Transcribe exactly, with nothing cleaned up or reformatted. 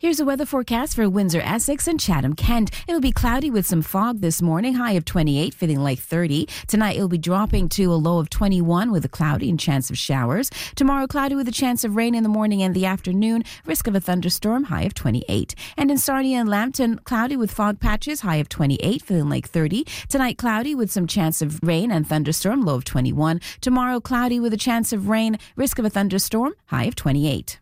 Here's a weather forecast for Windsor, Essex, and Chatham, Kent. It'll be cloudy with some fog this morning, high of twenty-eight, feeling like thirty. Tonight, it'll be dropping to a low of twenty-one with a cloudy and chance of showers. Tomorrow, cloudy with a chance of rain in the morning and the afternoon, risk of a thunderstorm, high of twenty-eight. And in Sarnia and Lambton, cloudy with fog patches, high of twenty-eight, feeling like thirty. Tonight, cloudy with some chance of rain and thunderstorm, low of twenty-one. Tomorrow, cloudy with a chance of rain, risk of a thunderstorm, high of twenty-eight.